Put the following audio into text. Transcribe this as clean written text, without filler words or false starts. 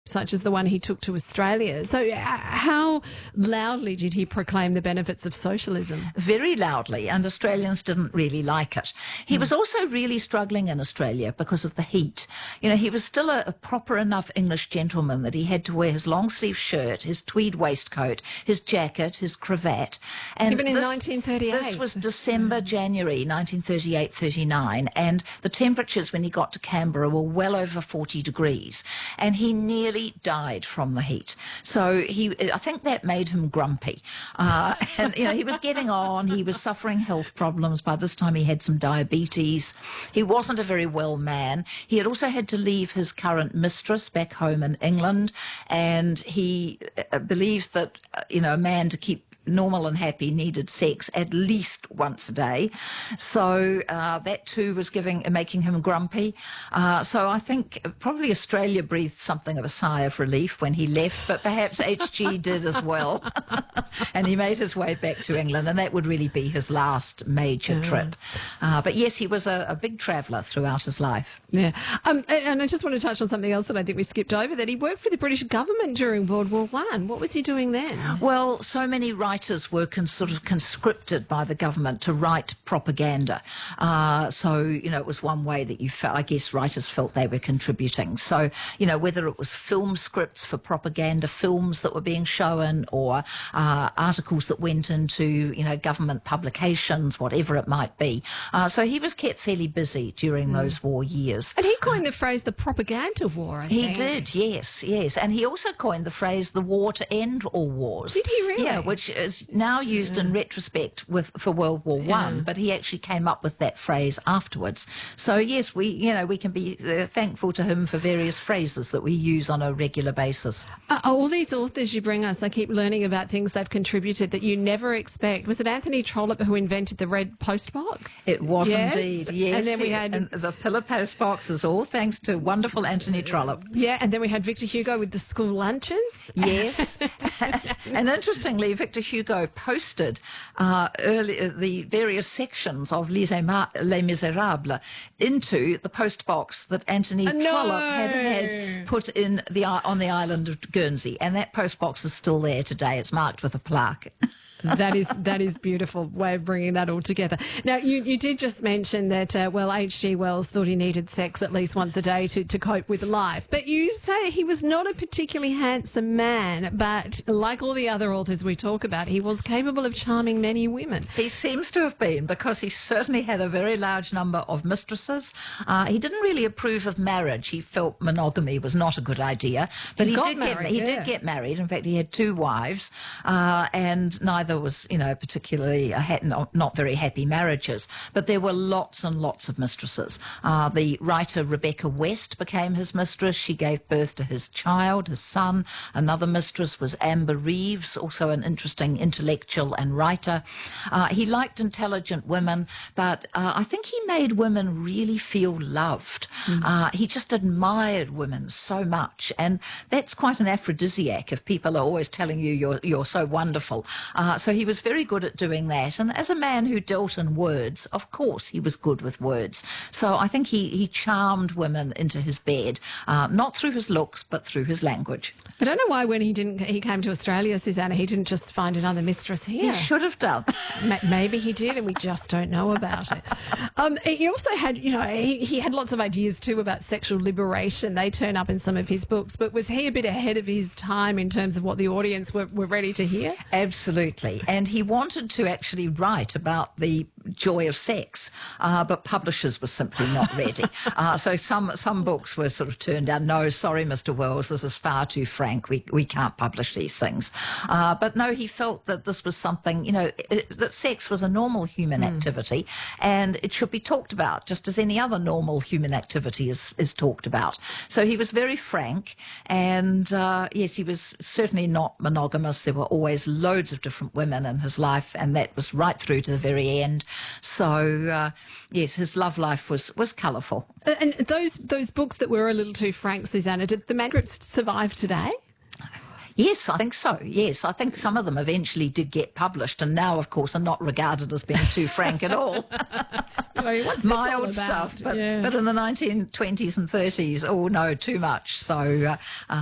such as the one he took to Australia. So how loudly did he proclaim the benefits of socialism? Very loudly, and Australians didn't really like it. He was also really struggling in Australia because of the heat. You know, he was still a proper enough English gentleman that he had to wear his long-sleeve shirt, his tweed waistcoat, his jacket, his cravat. And even in 1938. This was December, January 1938-39, and the temperatures when he got to Canberra were well over 40 degrees, and he nearly died from the heat. So I think that made him grumpy. And, you know, he was getting on. He was suffering health problems. By this time, he had some diabetes. He wasn't a very well man. He had also had to leave his current mistress back home in England. And he believed that, you know, a man to keep normal and happy needed sex at least once a day. So that too was making him grumpy. So I think probably Australia breathed something of a sigh of relief when he left, but perhaps HG did as well. And he made his way back to England, and that would really be his last major trip. But yes, he was a big traveller throughout his life. Yeah. And I just want to touch on something else that I think we skipped over, that he worked for the British government during World War I. What was he doing then? Well, so many writers were sort of conscripted by the government to write propaganda. So, you know, it was one way that I guess writers felt they were contributing. So, you know, whether it was film scripts for propaganda, films that were being shown, or articles that went into, you know, government publications, whatever it might be. So he was kept fairly busy during those war years. And he coined the phrase the propaganda war, I think. He did, yes. And he also coined the phrase the war to end all wars. Did he really? Yeah, which is now used in retrospect for World War I, but he actually came up with that phrase afterwards. So yes, we can be thankful to him for various phrases that we use on a regular basis. All these authors you bring us, I keep learning about things they've contributed that you never expect. Was it Anthony Trollope who invented the red postbox? It was indeed, yes. And then we had the pillar postboxes, all thanks to wonderful Anthony Trollope. Yeah, and then we had Victor Hugo with the school lunches. Yes. And interestingly, Victor Hugo posted the various sections of Les Miserables into the postbox that Anthony Trollope had put on the island of Guernsey, and that postbox is still there today. It's marked with a plaque. That is beautiful way of bringing that all together. Now, you did just mention that, H.G. Wells thought he needed sex at least once a day to cope with life. But you say he was not a particularly handsome man, but like all the other authors we talk about, he was capable of charming many women. He seems to have been, because he certainly had a very large number of mistresses. He didn't really approve of marriage. He felt monogamy was not a good idea. But he did get married. In fact, he had 2 wives, and neither was, you know, particularly not very happy marriages, but there were lots and lots of mistresses. The writer Rebecca West became his mistress. She gave birth to his child, his son. Another mistress was Amber Reeves, also an interesting intellectual and writer. He liked intelligent women, but I think he made women really feel loved. He just admired women so much, and that's quite an aphrodisiac if people are always telling you you're so wonderful. So he was very good at doing that. And as a man who dealt in words, of course he was good with words. So I think he charmed women into his bed, not through his looks, but through his language. I don't know why when he came to Australia, Susanna, he didn't just find another mistress here. He should have done. Maybe he did, and we just don't know about it. He also had, you know, he had lots of ideas too about sexual liberation. They turn up in some of his books, but was he a bit ahead of his time in terms of what the audience were ready to hear? Absolutely. And he wanted to actually write about the joy of sex, but publishers were simply not ready. So some books were sort of turned down. No, sorry, Mr. Wells, this is far too frank. We can't publish these things. But no, he felt that this was something, you know, that sex was a normal human activity, and it should be talked about just as any other normal human activity is talked about. So he was very frank, and yes, he was certainly not monogamous. There were always loads of different women in his life, and that was right through to the very end. So yes, his love life was colourful. And those books that were a little too frank, Susanna, did the manuscripts survive today? Yes, I think so. Yes, I think some of them eventually did get published, and now, of course, are not regarded as being too frank at all. What's Mild stuff, but in the 1920s and 30s, oh no, too much. So